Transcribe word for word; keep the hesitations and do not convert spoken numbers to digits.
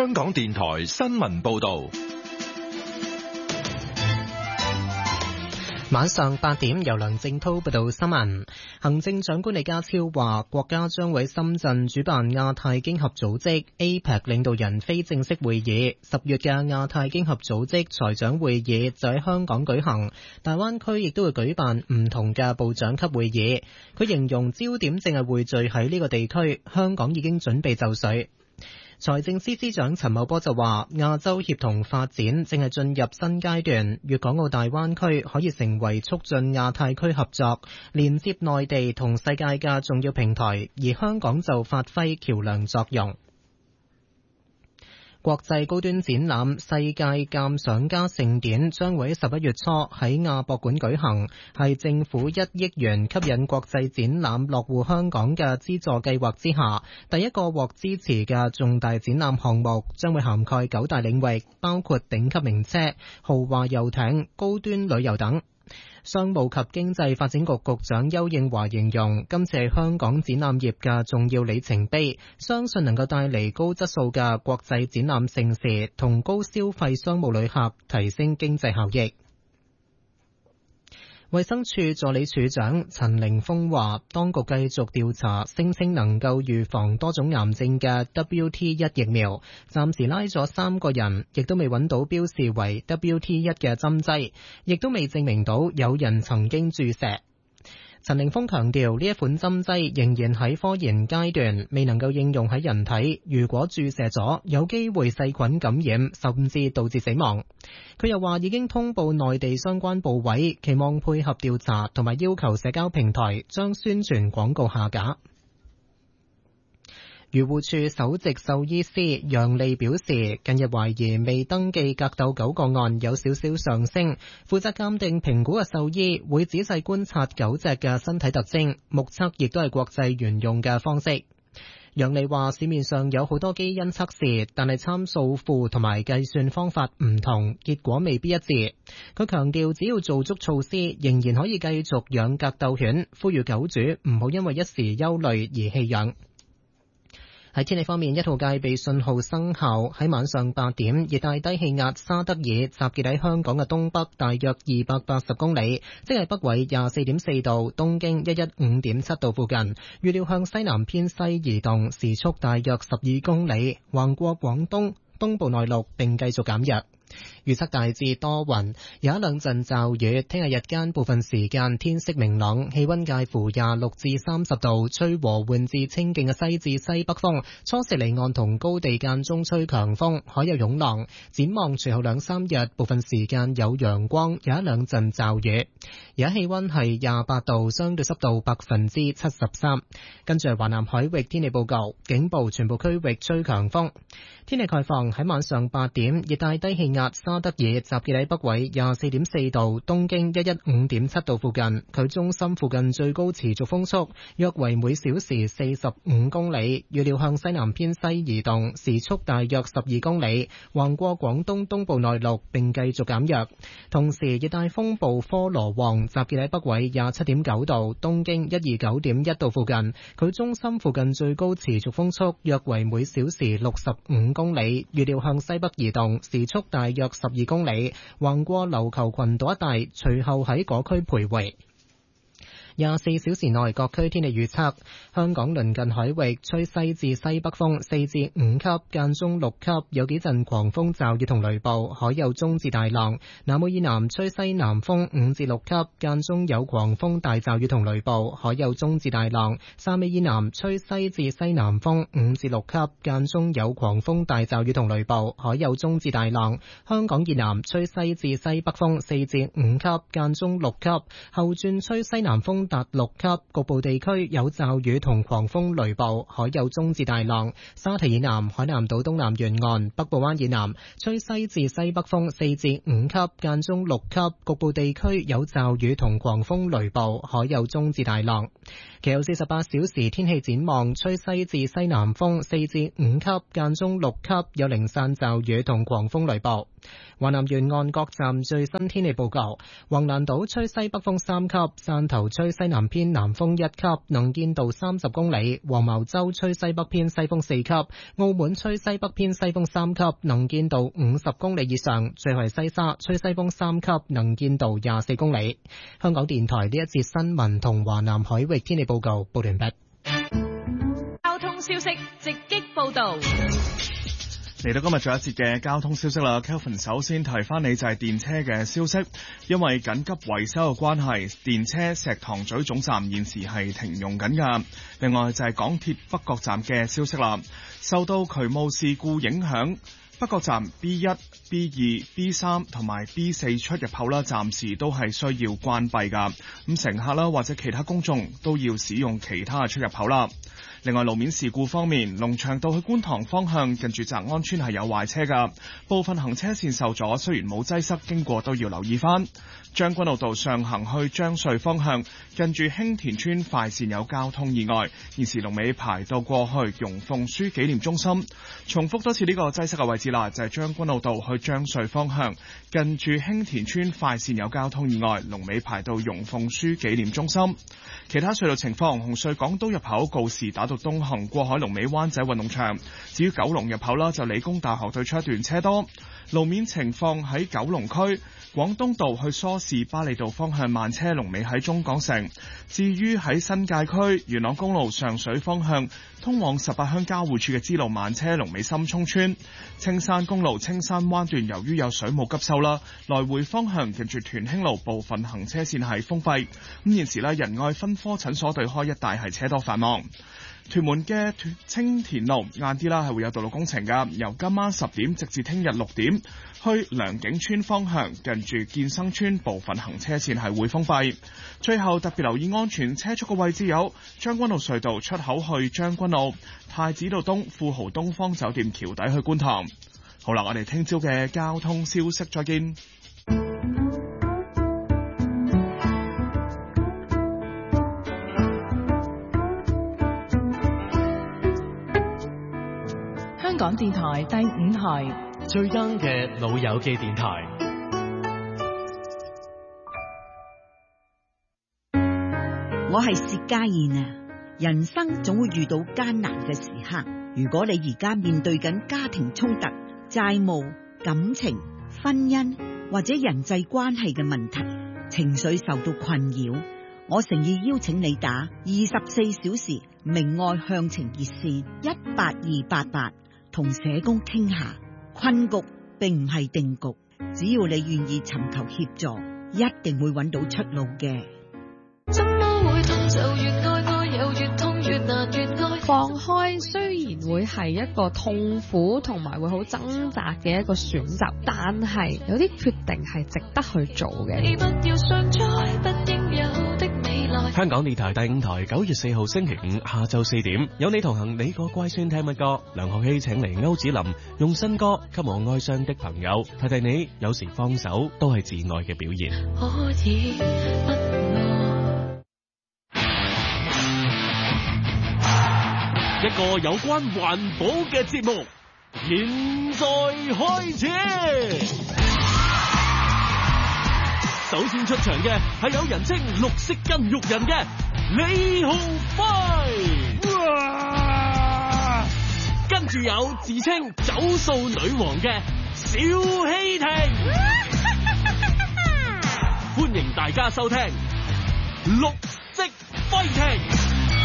香港電台新聞報道。 晚上八點，由梁正濤報道新聞。行政長官李家超話，國家將喺深圳主辦亞太經合組織 A P E C 領導人非正式會議。十月嘅亞太經合組織財長會議就喺香港舉行，大灣區亦都會舉辦唔同嘅部長級會議。佢形容焦點正係匯聚喺呢個地區，香港已經準備就緒。財政司司長陳茂波就話，亞洲協同發展正係進入新階段，粵港澳大灣區可以成為促進亞太區合作、連接內地同世界嘅重要平台，而香港就發揮橋樑作用。國際高端展覽世界鑑賞家盛典將會喺十一月初喺亞博館舉行，係政府一億元吸引國際展覽落戶香港嘅資助計劃之下，第一個獲支持嘅重大展覽項目，將會涵蓋九大領域，包括頂級名車、豪華遊艇、高端旅遊等。商務及經濟發展局局長丘應樺形容，今次係香港展覽業嘅重要里程碑，相信能夠帶嚟高質素嘅國際展覽盛事同高消費商務旅客，提升經濟效益。衛生署助理署長陳凌峰話，當局繼續調查聲稱能夠預防多種癌症嘅 W T 一 疫苗，暫時拉咗三個人，亦都未揾到標示為 W T 一 嘅針劑，亦都未證明到有人曾經注射。陳凌峰強調，呢一款針劑仍然喺科研階段，未能夠應用喺人體。如果注射咗，有機會細菌感染，甚至導致死亡。佢又話已經通報內地相關部委，期望配合調查，同埋要求社交平台將宣傳廣告下架。漁護署首席獸醫師楊利表示，近日懷疑未登記格鬥狗個案有少少上升，負責鑑定評估嘅獸醫會仔細觀察狗隻嘅身體特徵，目測亦都係國際沿用嘅方式。楊利話，市面上有好多基因測試，但係參數庫同埋計算方法唔同，結果未必一致。佢強調，只要做足措施，仍然可以繼續養格鬥犬，呼籲狗主唔好因為一時憂慮而棄養。喺天氣方面，一號戒備信號生效。喺晚上八點，熱帶低氣壓沙德爾集結喺香港嘅東北大約二百八十公里，即係北緯廿四點四度，東經一一五點七度附近。預料向西南偏西移動，時速大約十二公里，橫過廣東東部內陸並繼續減弱。預測大致多雲，有一兩陣驟雨。聽日日間部分時間天色明朗，氣溫介乎廿六至三十度，吹和緩至清勁嘅西至西北風。初時離岸同高地間中吹強風，海有湧浪。展望隨後兩三日，部分時間有陽光，有一兩陣驟雨。而家氣溫係廿八度，相對濕度百分之七十三。跟住係華南海域天氣報告，警報全部區域吹強風。天氣概況，喺晚上八點，熱帶低氣壓沙德爾集結喺北緯廿四點四度，東經一一五點七度附近。佢中心附近最高持續風速約為每小時四十五公里，預料向西南偏西移動，時速大約十二公里，橫過廣東東部內陸並繼續減弱。同時，熱帶風暴科羅旺集結喺北緯廿七點九度，東經一二九點一度附近。佢中心附近最高持續風速約為每小時六十五公里，預料向西北移動，時速大約十二公里，橫過琉球群島一帶，隨後喺嗰區徘徊。廿四小時內各區天氣預測：香港鄰近海域吹西至西北風四至五級，間中六級，有幾陣狂風驟雨同雷暴，海有中至大浪。南澳以南吹西南風五至六級，間中有狂風大驟雨同雷暴，海有中至大浪。汕尾以南吹西至西南風五至六級，間中有狂風大驟雨同雷暴，海有中至大浪。香港以南吹西至西北風四至五級，間中六級，後轉吹西南風達六級，局部地區有驟雨同狂風雷暴，海有中至大浪。沙堤以南、海南島東南沿岸、北部灣以南吹西至西北風四至五級，間中六級，局部地區有驟雨同狂風雷暴，海有中至大浪。其後四十八小時天氣展望，吹西至西南風四至五級，間中六級，有零散驟雨同狂風雷暴。 華南沿岸各站最新天氣報告：橫瀾島吹西北風三級，汕頭吹西南偏南風一級，能見度三十公里；黃茅洲吹西北偏西風四級，澳門吹西北偏西風三級，能見度五十公里以上。最後係西沙吹西風三級，能見度廿四公里。香港電台呢一節新聞同華南海域天氣報告報完畢。 交通消息直擊報道。 嚟到今日最後一節嘅交通消息啦 Kelvin 首先提翻你就係電車嘅消息，因為緊急維修嘅關係，電車石塘咀總站現時係停用緊㗎。另外就係港鐵北角站嘅消息啦，受到渠務事故影響，北角站 B 一、B 二、B 三同埋 B 四出入口啦，暫時都係需要關閉㗎。咁乘客啦或者其他公眾都要使用其他嘅出入口啦。另外路面事故方面，龍翔道去觀塘方向近住澤安村係有壞車㗎，部分行車線受阻，雖然冇擠塞，經過都要留意返。將軍澳道上行去將穗方向近住興田村快線有交通意外，現時龍尾排到過去容鳳書紀念中心。重複多次呢個擠塞嘅位置啦，就係將軍澳道去將穗方向近住興田村快線有交通意外，龍尾排到容鳳書紀念中心。其他隧道情況，紅隧港島入口告士打道東行過海龍尾灣仔運動場，至於九龍入口啦，就理工大學對出一段車多。路面情況喺九龍區廣東道去梳士巴利道方向慢車，龍尾喺中港城。至於喺新界區元朗公路上水方向通往十八鄉交匯處嘅支路慢車，龍尾深涌村。青山公路青山灣段由於有水務急修啦，來回方向近住屯興路部分行車線係封閉。咁現時呢，仁愛分科診所對開一帶係車多繁忙。屯門嘅青田路晏啲啦係會有道路工程噶，由今晚十點直至聽日六點，去良景村方向近住建生村部分行車線係會封閉。最後特別留意安全車速嘅位置有將軍澳隧道出口去將軍澳、太子道東富豪東方酒店橋底去觀塘。好啦，我哋聽朝嘅交通消息再見。 香港電台第五台最 young 嘅老友記電台。 我係薛家燕啊！人生總會遇到艱難嘅時刻，如果你而家面對緊家庭衝突、債務、感情、婚姻或者人際關係嘅問題，情緒受到困擾，我誠意邀請你打二十四小時明愛向晴熱線一八二八八。同社工傾下，困局並唔係定局，只要你願意尋求協助，一定會揾到出路嘅。 放開雖然會係一個痛苦同埋會好掙扎嘅一個選擇，但係有啲決定係值得去做嘅。 香港電台第五台九月四號星期五下晝四點，有你同行，你個乖孫聽乜歌？梁學希請嚟歐子林用新歌《給我哀傷的朋友》，提提你有時放手都係自愛嘅表現。 可以不一個有關環保嘅節目，現在開始。首先出場嘅係有人稱綠色筋肉人嘅李浩輝，哇！跟住有自稱走數女王嘅小希婷，歡迎大家收聽綠色輝婷。